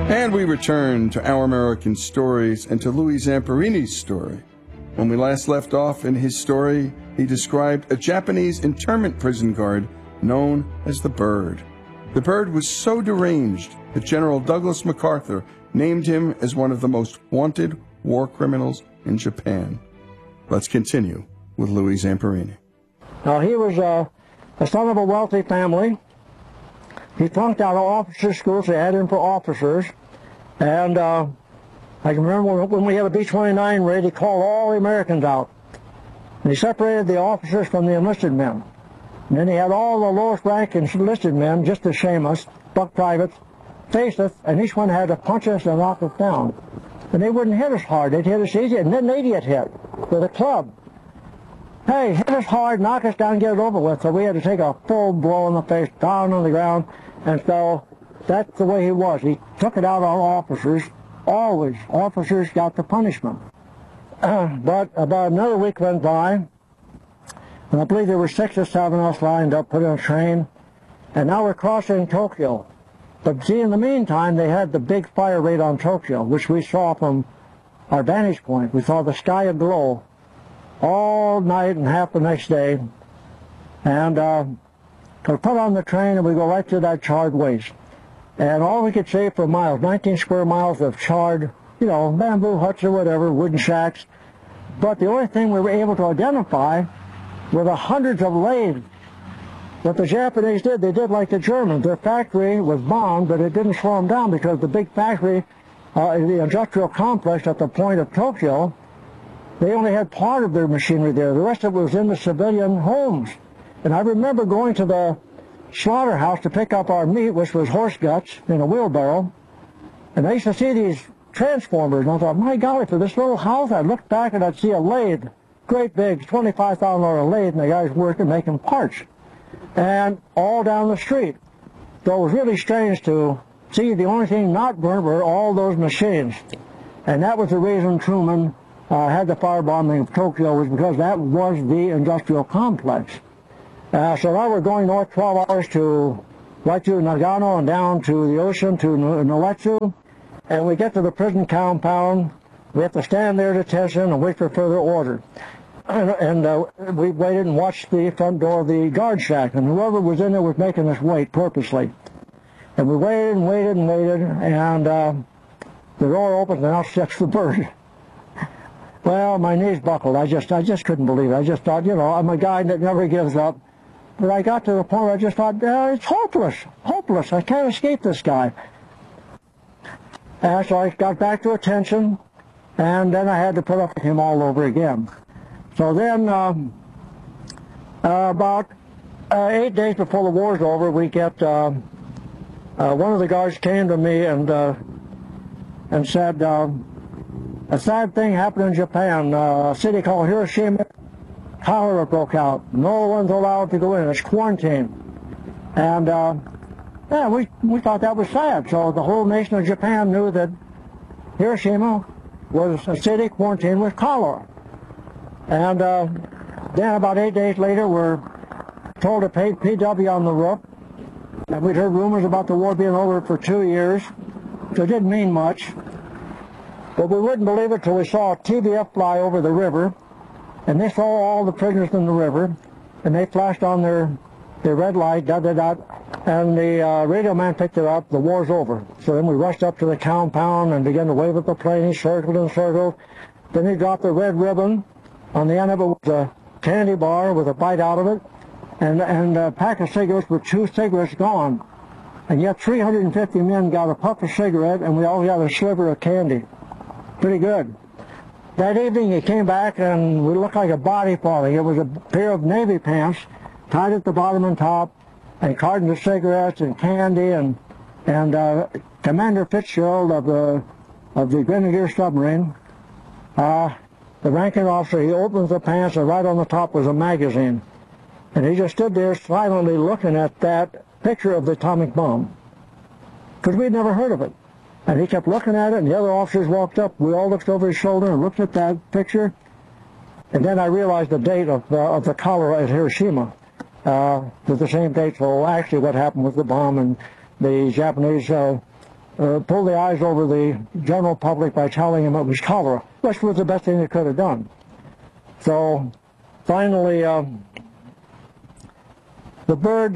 And we return to Our American Stories and to Louis Zamperini's story. When we last left off in his story, he described a Japanese internment prison guard known as the Bird. The Bird was so deranged that General Douglas MacArthur named him as one of the most wanted war criminals in Japan. Let's continue with Louis Zamperini. Now, he was the son of a wealthy family. He flunked out of officer school, so they had him for officers. And I can remember when we had a B-29 raid, he called all the Americans out. And he separated the officers from the enlisted men. And then he had all the lowest rank enlisted men, just to shame us, buck privates, face us, and each one had to punch us and knock us down. And they wouldn't hit us hard, they'd hit us easy, and then they'd get hit with a club. Hey, hit us hard, knock us down, get it over with. So we had to take a full blow in the face, down on the ground, and so that's the way he was. He took it out on officers, always. Officers got the punishment. But about another week went by, and I believe there were 6 or 7 of us lined up, put in a train, and now we're crossing Tokyo. But see, in the meantime, they had the big fire raid on Tokyo, which we saw from our vantage point. We saw the sky aglow all night and half the next day. And we put on the train and we go right to that charred waste. And all we could see for miles, 19 square miles of charred, bamboo huts or whatever, wooden shacks. But the only thing we were able to identify were the hundreds of lathes. What the Japanese did, they did like the Germans. Their factory was bombed, but it didn't slow them down because the big factory, the industrial complex at the point of Tokyo, they only had part of their machinery there. The rest of it was in the civilian homes. And I remember going to the slaughterhouse to pick up our meat, which was horse guts in a wheelbarrow. And I used to see these transformers, and I thought, my golly, for this little house, I'd look back and I'd see a lathe, great big $25,000 lathe, and the guys working making parts. And all down the street. So it was really strange to see the only thing not burnt were all those machines. And that was the reason Truman had the firebombing of Tokyo, was because that was the industrial complex. So now we're going north 12 hours to right to Nagano and down to the ocean to Noetsu. And we get to the prison compound. We have to stand there at attention and wait for further order. And we waited and watched the front door of the guard shack, and whoever was in there was making us wait purposely. And we waited and waited and waited, and the door opened, and out steps the Bird. Well, my knees buckled. I just couldn't believe it. I just thought, I'm a guy that never gives up. But I got to the point where I just thought, it's hopeless. I can't escape this guy. And so I got back to attention, and then I had to put up with him all over again. So then, about 8 days before the war's over, we get one of the guards came to me and said, a sad thing happened in Japan. A city called Hiroshima, cholera broke out. No one's allowed to go in. It's quarantine. And we thought that was sad. So the whole nation of Japan knew that Hiroshima was a city quarantined with cholera. And then about 8 days later, we're told to paint PW on the roof. And we'd heard rumors about the war being over for 2 years, so it didn't mean much. But we wouldn't believe it till we saw a TBF fly over the river, and they saw all the prisoners in the river, and they flashed on their red light, and the radio man picked it up, the war's over. So then we rushed up to the compound and began to wave at the plane. He circled and circled. Then he dropped the red ribbon. On the end of it was a candy bar with a bite out of it, and a pack of cigarettes with 2 cigarettes gone. And yet 350 men got a puff of cigarette, and we all got a sliver of candy. Pretty good. That evening he came back, and we looked like a body falling. It was a pair of navy pants tied at the bottom and top, and cartons of cigarettes and candy, and Commander Fitzgerald of the Grenadier submarine, the ranking officer, he opens the pants, and right on the top was a magazine. And he just stood there silently looking at that picture of the atomic bomb, because we'd never heard of it. And he kept looking at it, and the other officers walked up. We all looked over his shoulder and looked at that picture. And then I realized the date of the cholera at Hiroshima was the same date. So actually what happened was the bomb, and the Japanese pull the eyes over the general public by telling him it was cholera, which was the best thing they could have done. So finally, the bird,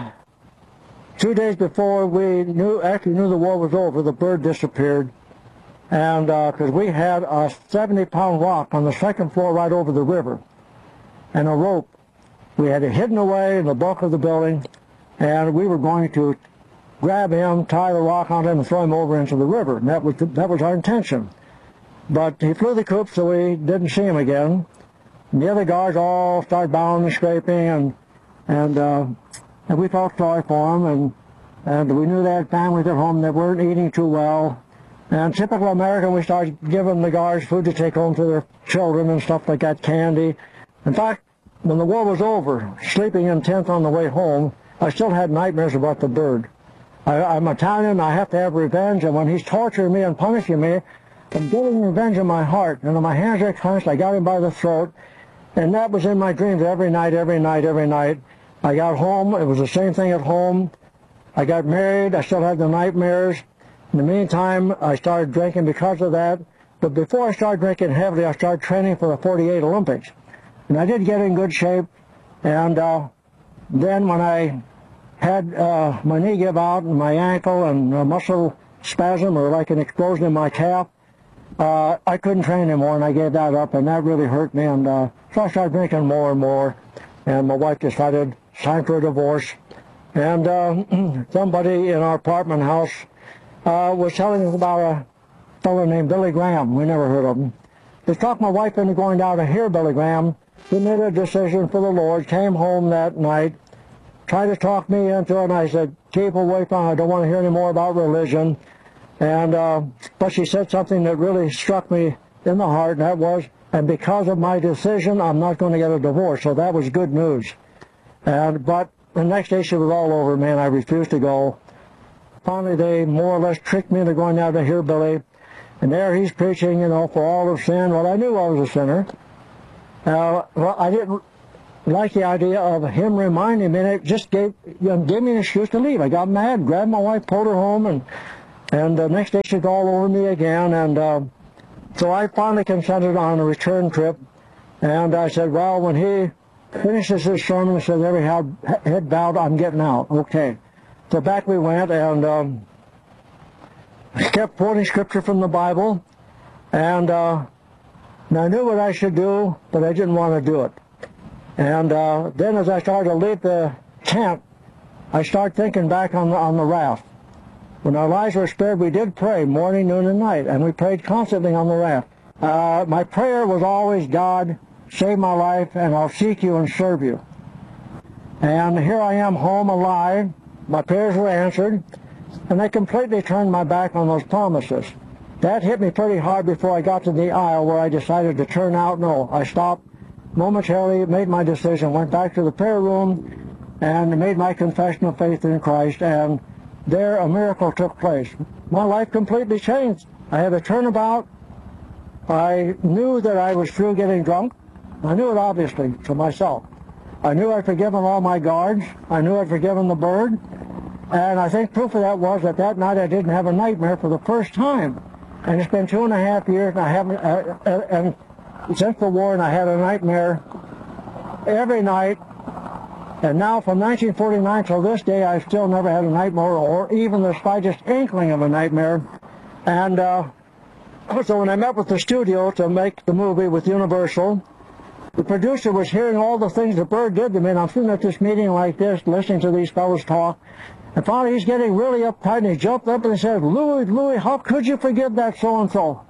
2 days before we actually knew the war was over, the bird disappeared. And because we had a 70-pound rock on the second floor right over the river, and a rope. We had it hidden away in the bulk of the building, and we were going to grab him, tie the rock on him, and throw him over into the river. And that was our intention. But he flew the coop, so we didn't see him again. And the other guards all started bowing and scraping, and we felt sorry for him, and we knew they had families at home that weren't eating too well. And typical American, we started giving the guards food to take home to their children and stuff like that, candy. In fact, when the war was over, sleeping in tent on the way home, I still had nightmares about the bird. I'm Italian, I have to have revenge, and when he's torturing me and punishing me, I'm getting revenge in my heart, and my hands are clenched, I got him by the throat, and that was in my dreams every night. I got home, it was the same thing at home. I got married, I still had the nightmares. In the meantime, I started drinking because of that, but before I started drinking heavily, I started training for the '48 Olympics. And I did get in good shape, and then when I had my knee give out and my ankle and a muscle spasm or like an explosion in my calf, I couldn't train anymore, and I gave that up, and that really hurt me. And so I started drinking more and more, and my wife decided it's time for a divorce. And somebody in our apartment house was telling us about a fellow named Billy Graham. We never heard of him. They talked my wife into going down to hear Billy Graham. He made a decision for the Lord, came home that night, tried to talk me into it, and I said, keep away from it, I don't want to hear any more about religion. And but she said something that really struck me in the heart, and that was, and because of my decision, I'm not going to get a divorce. So that was good news. But the next day she was all over me, and I refused to go. Finally, they more or less tricked me into going down to hear Billy. And there he's preaching, for all of sin. Well, I knew I was a sinner. Well, I didn't like the idea of him reminding me, and it just gave me an excuse to leave. I got mad, grabbed my wife, pulled her home, and the next day she's all over me again. And so I finally consented on a return trip. And I said, well, when he finishes his sermon and says, every head bowed, I'm getting out. Okay. So back we went, and I kept quoting scripture from the Bible, and I knew what I should do, but I didn't want to do it. And then as I started to leave the tent, I started thinking back on the raft. When our lives were spared, we did pray morning, noon, and night, and we prayed constantly on the raft. My prayer was always, God, save my life, and I'll seek you and serve you. And here I am home alive. My prayers were answered, and I completely turned my back on those promises. That hit me pretty hard before I got to the aisle where I decided to turn out. No, I stopped momentarily, made my decision, went back to the prayer room, and made my confession of faith in Christ, and there a miracle took place. My life completely changed. I had a turnabout. I knew that I was through getting drunk. I knew it obviously to myself. I knew I'd forgiven all my guards. I knew I'd forgiven the bird. And I think proof of that was that night I didn't have a nightmare for the first time. And it's been 2.5 years, and I haven't, and since the war, and I had a nightmare every night. And now from 1949 till this day, I've still never had a nightmare, or even the slightest inkling of a nightmare. And so when I met with the studio to make the movie with Universal, the producer was hearing all the things the bird did to me, and I'm sitting at this meeting like this, listening to these fellows talk, and finally he's getting really uptight, and he jumped up and he said, Louis, how could you forgive that so-and-so?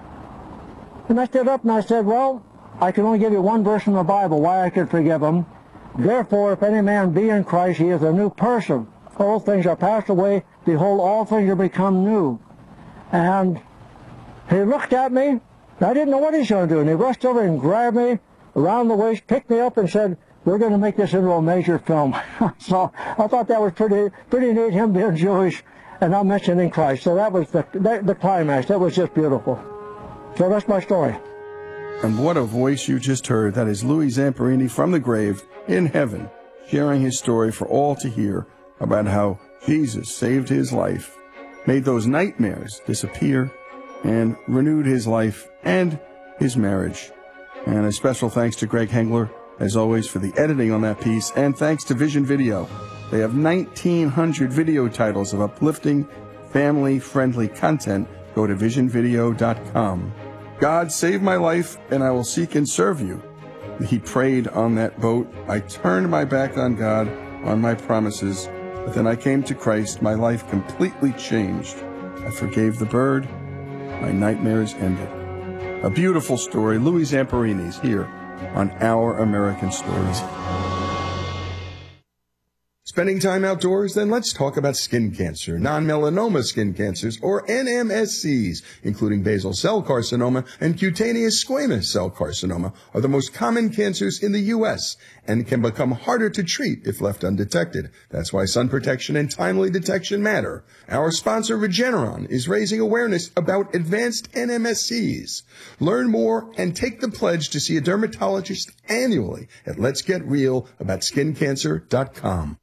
And I stood up and I said, well, I can only give you one verse in the Bible why I could forgive him. Therefore, if any man be in Christ, he is a new person. Old things are passed away. Behold, all things are become new. And he looked at me. I didn't know what he's going to do. And he rushed over and grabbed me around the waist, picked me up, and said, we're going to make this into a major film. So I thought that was pretty neat, him being Jewish and not mentioning Christ. So that was the climax. That was just beautiful. So that's my story. And what a voice you just heard. That is Louis Zamperini from the grave in heaven, sharing his story for all to hear about how Jesus saved his life made those nightmares disappear and renewed his life and his marriage. And a special thanks to Greg Hengler, as always, for the editing on that piece, and thanks to Vision Video. They have 1,900 video titles of uplifting, family-friendly content. Go to visionvideo.com. God, save my life, and I will seek and serve you. He prayed on that boat. I turned my back on God, on my promises, but then I came to Christ. My life completely changed. I forgave the bird. My nightmares ended. A beautiful story. Louis Zamperini's here on Our American Stories. Spending time outdoors? Then let's talk about skin cancer. Non-melanoma skin cancers, or NMSCs, including basal cell carcinoma and cutaneous squamous cell carcinoma, are the most common cancers in the U.S. and can become harder to treat if left undetected. That's why sun protection and timely detection matter. Our sponsor, Regeneron, is raising awareness about advanced NMSCs. Learn more and take the pledge to see a dermatologist annually at letsgetrealaboutSkinCancer.com.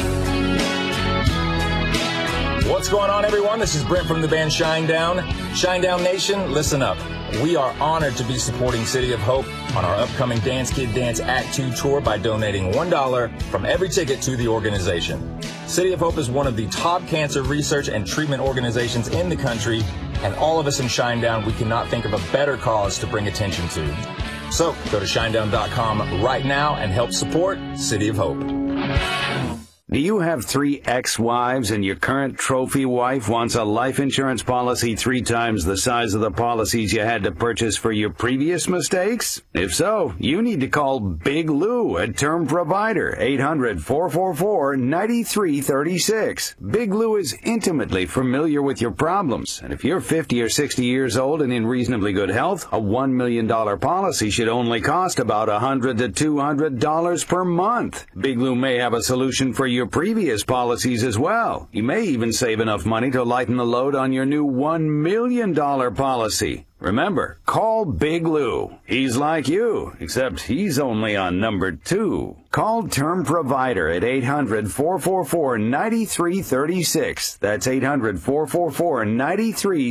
What's going on, everyone? This is Brent from the band Shinedown. Shinedown Nation, listen up. We are honored to be supporting City of Hope on our upcoming Dance Kid Dance Act 2 tour by donating $1 from every ticket to the organization. City of Hope is one of the top cancer research and treatment organizations in the country, and all of us in Shinedown, we cannot think of a better cause to bring attention to. So go to shinedown.com right now and help support City of Hope. Do you have 3 ex-wives and your current trophy wife wants a life insurance policy 3 times the size of the policies you had to purchase for your previous mistakes? If so, you need to call Big Lou at Term Provider, 800-444-9336. Big Lou is intimately familiar with your problems, and if you're 50 or 60 years old and in reasonably good health, a $1 million policy should only cost about $100 to $200 per month. Big Lou may have a solution for your previous policies as well. You may even save enough money to lighten the load on your new $1 million policy. Remember, call Big Lou. He's like you, except he's only on number 2. Call Term Provider at 800-444-9336. That's 800-444-9336.